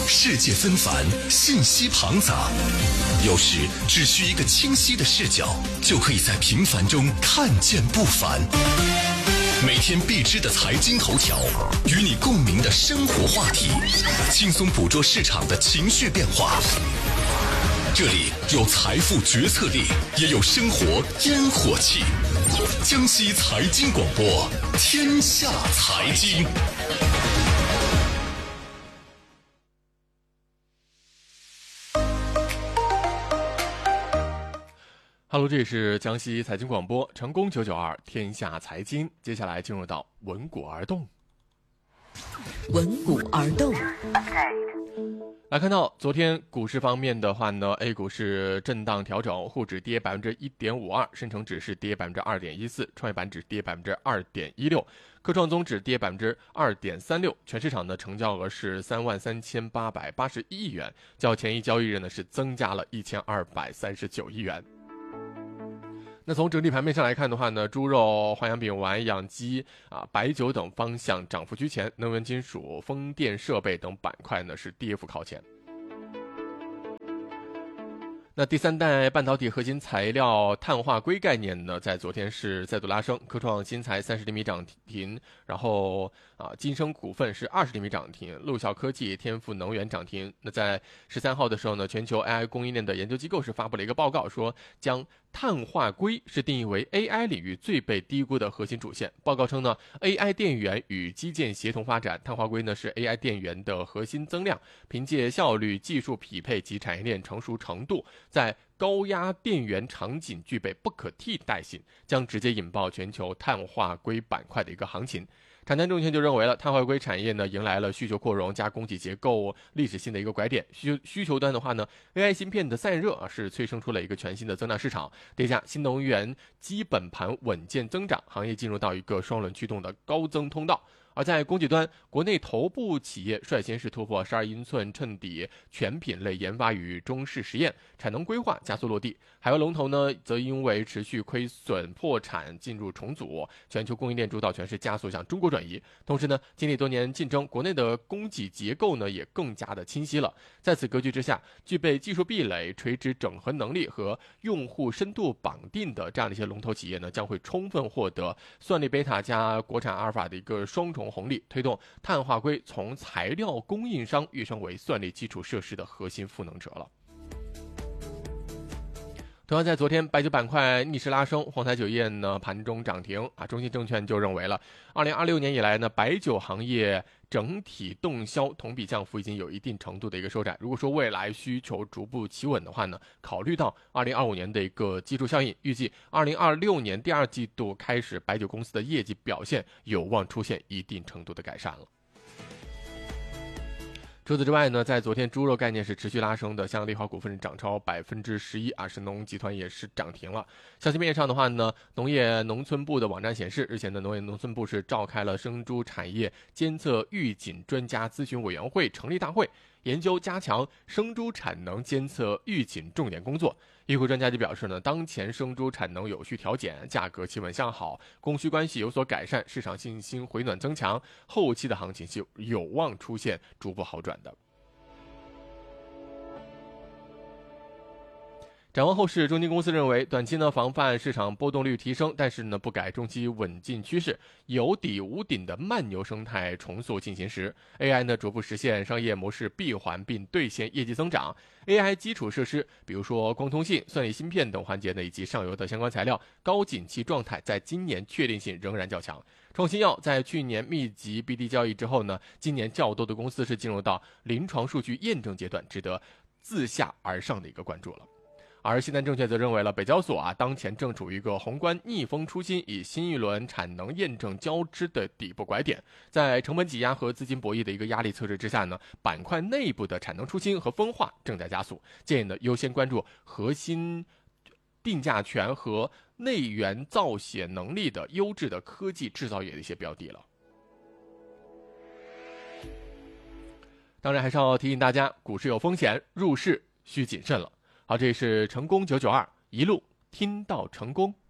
世界纷繁，信息庞杂，有时只需一个清晰的视角，就可以在平凡中看见不凡。每天必知的财经头条，与你共鸣的生活话题，轻松捕捉市场的情绪变化。这里有财富决策力，也有生活烟火气。江西财经广播，天下财经。 Hello， 这里是江西财经广播，成功992天下财经。接下来进入到闻股而动。 闻股而动。 来看到昨天股市方面的话呢 ，A 股是震荡调整，沪指跌 1.52%， 深成指是跌 2.14%， 创业板指跌 2.16%， 科创综指跌 2.36%， 全市场的成交额是33881亿元，较前一交易日呢是增加了1239亿元。那从整体盘面上来看的话呢，猪肉、花养饼、丸、养鸡白酒等方向涨幅居前，能源金属、风电设备等板块呢是跌幅靠前。那第三代半导体核心材料碳化硅概念呢，在昨天是再度拉升，科创新材30厘米涨停，然后金生股份是20厘米涨停，陆小科技、天赋能源涨停。那在13号的时候呢，全球 AI 供应链的研究机构是发布了一个报告，说将碳化硅是定义为 AI 领域最被低估的核心主线。报告称呢 ，AI 电源与基建协同发展，碳化硅呢是 AI 电源的核心增量，凭借效率、技术匹配及产业链成熟程度，在高压电源场景具备不可替代性，将直接引爆全球碳化硅板块的一个行情。产坛证券就认为了，碳化硅产业呢迎来了需求扩容加供给结构历史性的一个拐点。需求端的话呢 ，AI 芯片的散热是催生出了一个全新的增量市场，叠加新能源基本盘稳健增长，行业进入到一个双轮驱动的高增通道。而在供给端，国内头部企业率先是突破12英寸衬底全品类研发与中试实验，产能规划加速落地。海外龙头呢，则因为持续亏损破产进入重组，全球供应链主导权是加速向中国转移。同时呢，经历多年竞争，国内的供给结构呢也更加的清晰了。在此格局之下，具备技术壁垒、垂直整合能力和用户深度绑定的这样的一些龙头企业呢，将会充分获得算力贝塔加国产阿尔法的一个双重红利，推动碳化硅从材料供应商跃升为算力基础设施的核心赋能者了。同样在昨天，白酒板块逆势拉升，黄台酒业呢盘中涨停中信证券就认为了，2026年以来呢，白酒行业整体动销同比降幅已经有一定程度的一个收窄。如果说未来需求逐步企稳的话呢，考虑到2025年的一个基础效应，预计2026年第2季度开始，白酒公司的业绩表现有望出现一定程度的改善了。除此之外呢，在昨天猪肉概念是持续拉升的，像利华股份是涨超11%，士农集团也是涨停了。消息面上的话呢，农业农村部的网站显示，日前的农业农村部是召开了生猪产业监测预警专家咨询委员会成立大会，研究加强生猪产能监测预警重点工作。业会专家就表示呢，当前生猪产能有序调减，价格企稳向好，供需关系有所改善，市场信心回暖增强，后期的行情是有望出现逐步好转的。展望后市，中金公司认为，短期呢防范市场波动率提升，但是呢不改中期稳进趋势，有底无顶的慢牛生态重塑进行时。AI 呢逐步实现商业模式闭环并兑现业绩增长。AI 基础设施，比如说光通信、算力芯片等环节呢，以及上游的相关材料，高景气状态在今年确定性仍然较强。创新药在去年密集 BD 交易之后呢，今年较多的公司是进入到临床数据验证阶段，值得自下而上的一个关注了。而西南证券则认为了，北交所当前正处于一个宏观逆风出新，以新一轮产能验证交织的底部拐点，在成本挤压和资金博弈的一个压力测试之下呢，板块内部的产能出新和分化正在加速，建议呢优先关注核心定价权和内源造血能力的优质的科技制造业的一些标的了。当然还是要提醒大家，股市有风险，入市需谨慎了。好，这里是成功992，一路听到成功。